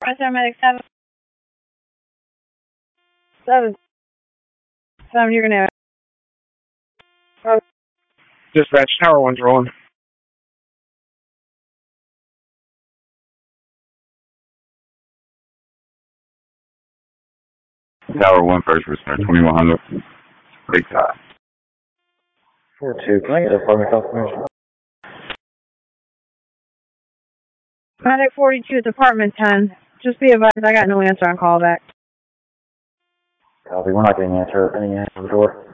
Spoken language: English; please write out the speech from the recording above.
Paramedic 7. You're gonna have Dispatch, Tower 1's rolling. Tower 1 first responder, 2100. Big time. 4-2, can I get a apartment confirmation? Medic 42, Department 10. Just be advised, I got no answer on callback. Copy, we're not getting any answer at the door.